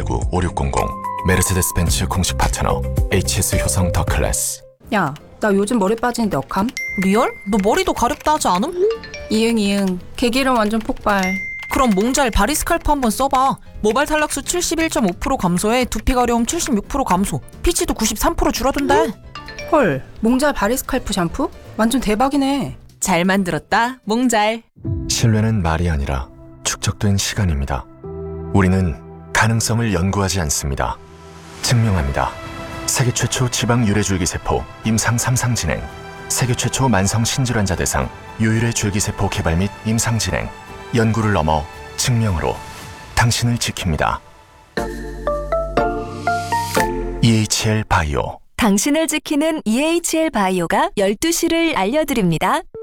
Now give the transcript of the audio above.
010-289-5600 메르세데스 벤츠 공식 파트너 HS 효성 더 클래스. 야, 나 요즘 머리 빠지는데 억함? 리얼? 너 머리도 가렵다 하지 않음? 이응 개기름 완전 폭발. 그럼 몽잘 바리스칼프 한번 써봐. 모발 탈락수 71.5% 감소에 두피 가려움 76% 감소, 피치도 93% 줄어든대. 헐, 몽잘 바리스칼프 샴푸? 완전 대박이네. 잘 만들었다, 몽잘. 신뢰는 말이 아니라 축적된 시간입니다. 우리는 가능성을 연구하지 않습니다. 증명합니다. 세계 최초 지방 유래 줄기세포 임상 3상 진행, 세계 최초 만성 신질환자 대상 유유래 줄기세포 개발 및 임상 진행, 연구를 넘어 증명으로 당신을 지킵니다. EHL 바이오. 당신을 지키는 EHL 바이오가 12시를 알려드립니다.